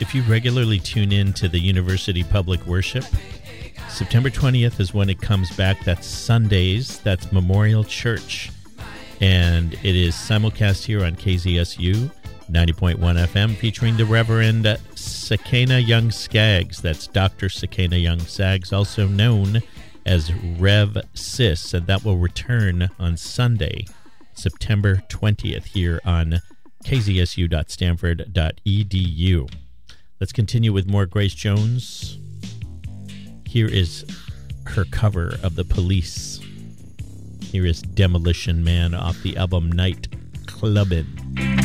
If you regularly tune in to the University Public Worship, September 20th is when it comes back. That's Sundays. That's Memorial Church. And it is simulcast here on KZSU 90.1 FM featuring the Reverend Sakena Young Skaggs. That's Dr. Sakena Young Skaggs, also known as Rev Sis. And that will return on Sunday, September 20th here on kzsu.stanford.edu. Let's continue with more Grace Jones. Here is her cover of The Police. Here is Demolition Man off the album Night Clubbin'.